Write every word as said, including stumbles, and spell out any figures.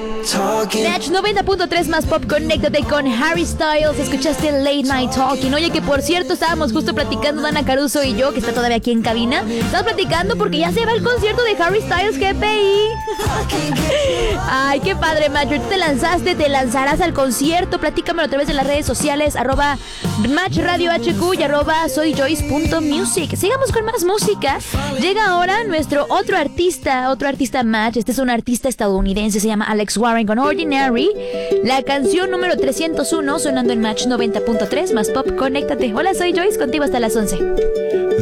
Match noventa punto tres más pop, conéctate con Harry Styles. Escuchaste Late Night Talking. Oye, que por cierto estábamos justo platicando Dana Caruso y yo, que está todavía aquí en cabina. Estamos platicando porque ya se va el concierto de Harry Styles, G P I. Ay, qué padre, Match. Tú te lanzaste, te lanzarás al concierto. Platícamelo a través de las redes sociales, arroba Match Radio H Q y arroba soyjoyce.music. Sigamos con más música. Llega ahora nuestro otro artista, otro artista Match. Este es un artista estadounidense, se llama Alex Warren con Ordinary. La canción número trescientos uno sonando en Match noventa punto tres más pop, conéctate. Hola, soy Joyce, contigo hasta las once.